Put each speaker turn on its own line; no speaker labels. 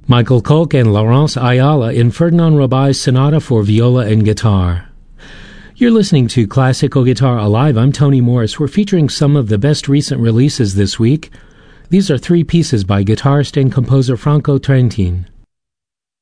Michael Koch and Laurence Ayala in Ferdinand Robai's Sonata for Viola and Guitar. You're listening to Classical Guitar Alive. I'm Tony Morris. We're featuring some of the best recent releases this week. These are three pieces by guitarist and composer Franco Trentin.